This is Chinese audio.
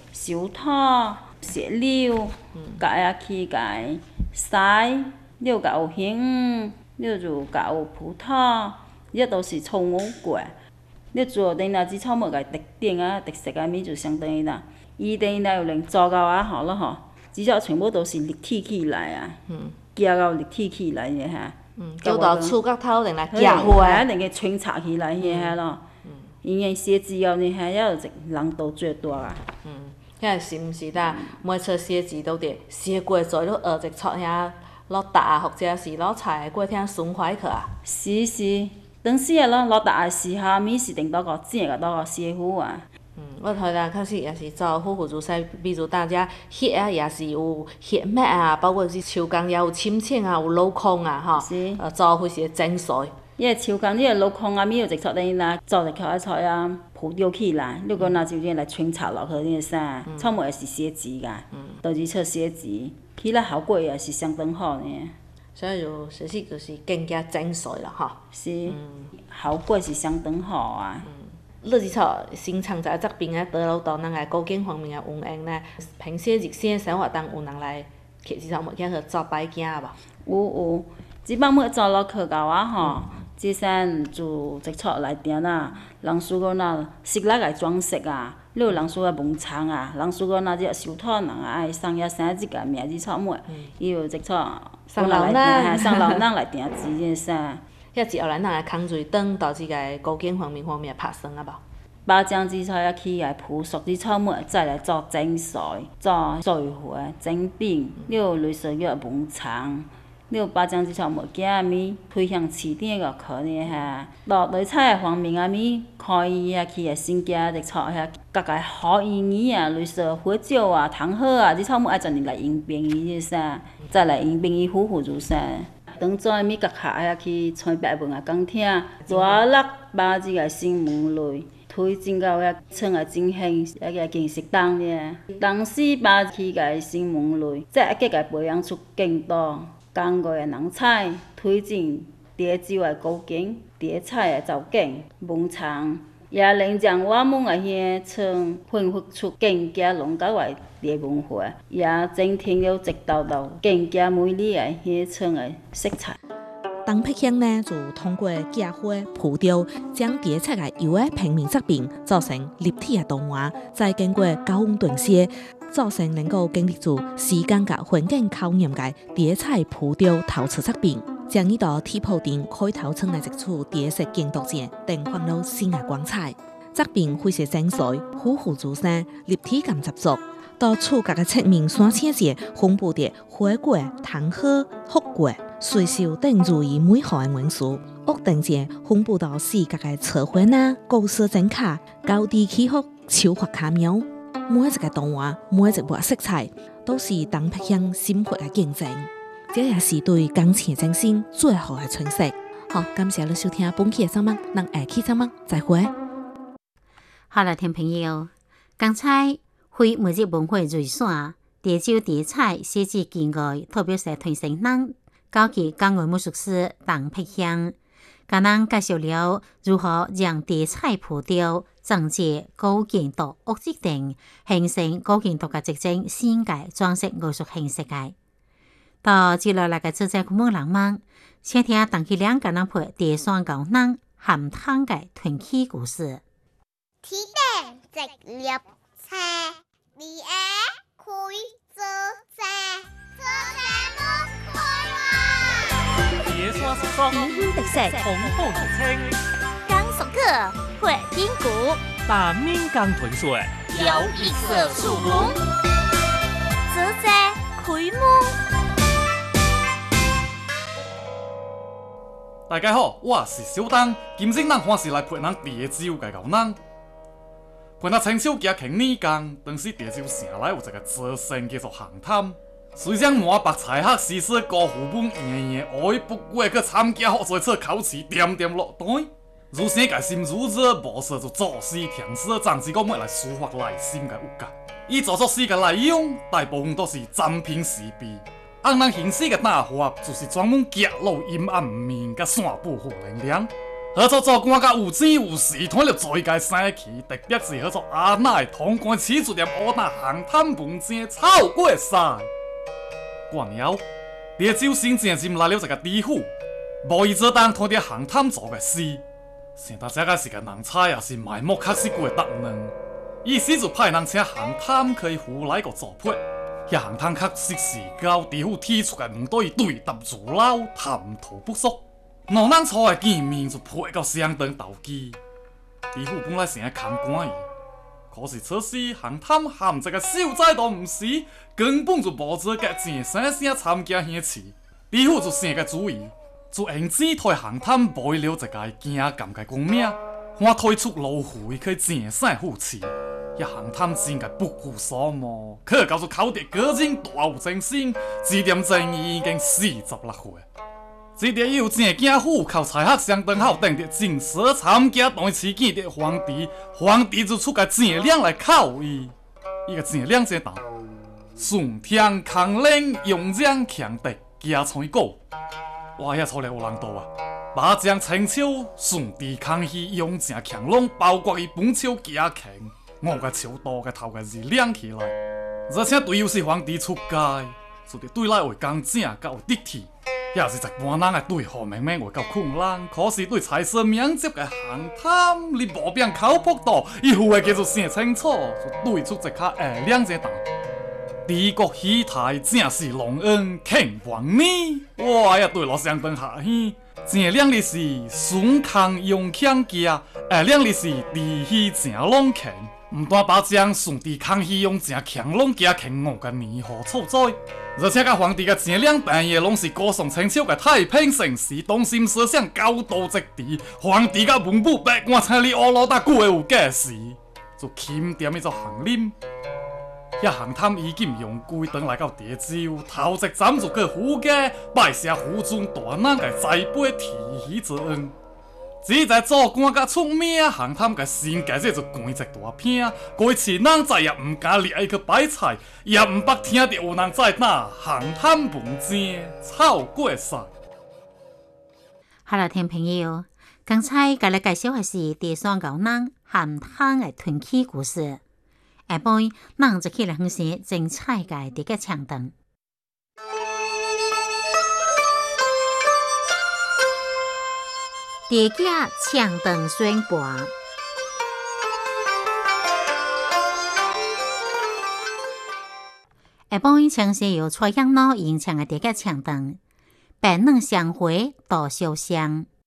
收土、石榴，甲遐去甲伊筛，了甲有杏，了就甲有葡萄，这都是宠物过。了做等下只草木甲滴顶啊，滴色啊物就相当于啦。伊等于啦有连做到啊好了吼，至少全部都是立体起来啊，夹到立体起来个哈。 叫到厝角头连来夹花， 啊，连个穿插起来遐咯。因个鞋子后呢，遐要一人都最大啊。 遐是毋是啦？每撮鞋子都得洗过做，了学一撮遐落搭或者是落菜过遐循环去啊。 是，当时啊咯，落搭的时候，咪是定倒个整个倒个洗好啊。 我睇啦，确实也是做虎虎助赛，比如大家血啊，也是有血脉啊，包括是手工也有深浅啊，有镂空啊，吼，做伙是整水。 伊个手工，你个镂空啊，咪有一撮等于啦，做一条菜啊，铺吊起来，你讲若就这来穿插落去，你个啥，草木也是洗钱噶，都是撮洗钱，起来效果也是相当好呢。 所以就实际就是更加整水啦，吼。 是，效果是相当好啊。 你是撮新创在这边啊，得到到咱个高健方面个运用呢，平时日常生活当有人来摕这草木去做摆件无？ 有，即摆要做落去到啊吼，即先就一撮内底啦，人输个那色来来装饰啊，你有人输个门窗啊，人输个那只收土人啊爱送遐生即个名字草木，伊有一撮送老人， 送老人来订钱即啥。 遐一后来咱个空水灯到即个高健方面拍算啊无？ 包浆之后要去来铺熟啲草木，再来做整水、做水花、整饼，了类似个门窗，了包浆之后物件啊咪推向市顶个去呢哈。落菜个方面啊咪，看伊遐去个新家伫炒遐，各个好意义啊，类似花椒啊、糖荷啊，即草木爱怎样来应变伊即啥，再来应变伊虎虎如啥。当早咪甲下遐去穿白门啊，讲听热落把即个新门内推进到遐村个进行遐个建设档呢。当时把去个新门内，再结个培养出更多工艺个人才，推进潮州个古建、潮菜个造景、门窗。也能将我们个乡村焕发出更加浓厚个地文化，也增添了一道道更加美丽个乡村个色彩。 东碧乡呢，就通过架花铺雕，将茶菜个油个平面质变做成立体个动画，再经过高温炖写，造成能够经历住时间甲环境考验个茶菜铺雕陶瓷质变。将呢道铁铺顶开头成来一处茶色建筑线，绽放了新的光彩。质变非常精髓，虎虎如山，立体感十足。到厝角的侧面山青节，分布着花果、糖荷、福果、水秀等如意美好的元素。屋顶节分布到四角的草花呐、高色针卡、高低起伏、秋花卡苗。每一个动画、每一抹色彩，都是东碧乡生活的见证。这也是对工钱精神最好的诠释。好，感谢你收听本期的节目，咱下期节目再会。 好了，听朋友，刚才非物质文化瑞线潮州茶菜写字技艺特别社团成人高级工艺美术师董碧香，甲咱介绍了如何让茶菜铺雕增加高建筑屋质等，形成高建筑嘅一种新嘅装饰艺术形式嘅。到接落来嘅做节目人们，请听邓启良甲咱配茶山高人含汤嘅传奇故事。 天顶直立车，你爱开做车，做车不开哇！ 茶山叔叔， 烟熏特色， 红布如青， 刚熟客会听鼓， 把面刚豚水， 有一色树红，做车开幕。 大家好，我是小东。今日咱看是来陪咱潮州嘅牛人，陪咱亲手夹轻泥工。当时潮州城内有一个祖先叫做杭滩，虽然满白菜黑丝丝高副本圆圆爱不过去参加好多次考试，点点落单。如生个心如热，无说就作诗填诗，总之讲要来抒发内心嘅郁感。伊做作诗嘅内容，大部分都是占凭时弊。按咱形式嘅打法，就是专门夹露阴暗面甲散布负能量。 合作做官甲有钱有势，团了做家生气，特别是合作阿奶通关起出点乌大航滩饭正超过晒。过年后，蝶州新正进来了一个知府，无意做当拖点航滩做个事，想到这个是个人才，也是埋没确实过的呢。意思就派人请航滩可以胡来个做配。遐航滩确实是交知府提出个问对对答如流，谈吐不俗。两人初个见面就配到相当投机。知府本来想要看管伊，可是此时航滩含这个秀才都唔是，根本就无资格正生生参加遐事。知府就想个主意，就用钱替航滩买了一个惊感嘅公名，还推出路费可以正生付钱。遐航滩真个不顾所望，可告诉考得个人大有精神，这点正义已经46岁。这点有正经户口才学相当好，等着正式参加当次见的皇帝，皇帝就出个正亮来考伊。伊个正亮这答：顺天康令，用将强敌，加菜果。哇，遐粗略有人多啊！马将青秋，顺地康熙，用正强龙，包括伊本秋加强。我个手刀个头个是亮起来，而且对又是皇帝出街，就得对来为公正，甲有得体。也是一般人个对好明明会较困难，可是对财神免接个航滩，你无变口扑道，伊副个叫做想清楚，就对出一卡亮这答。帝国喜台正是隆恩庆王呢，我也对了相当下喜。正亮的是孙康用强家，亮的是地喜正隆庆。唔但把将顺帝康熙用正强龙加强5个年号错在，而且甲皇帝嘅正亮半夜拢是歌颂清朝嘅太平盛世，中心思想高度直直。皇帝甲文武百官请你乌罗达久有假事，就钦点迄种行令。遐航滩已经用归转来到蝶州，头一站就去胡家拜谢胡尊大人嘅栽培提起之恩。只在做官甲出名，航滩个身价这就贵一大片。过去人再也唔敢立去摆菜，也唔捌听到有人在那航滩饭正超过晒。 好了，听朋友，刚才甲你介绍的是第三高人航滩的传奇故事。下晡，咱就去来分析精彩嘅这个唱段。地家抢灯宣布，下晡详细由蔡向诺演唱的地家抢灯，白嫩相会多烧香。